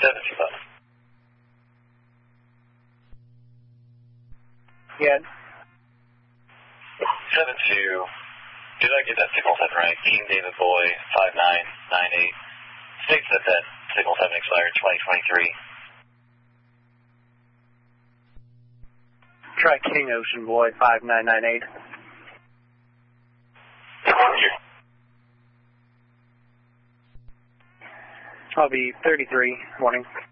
725. Yeah. 72. Did I get that signal 7 right? Team David Boy 5998. States that signal 7 expired 2023. Try King Ocean Boy 5998. I'll be 33, morning.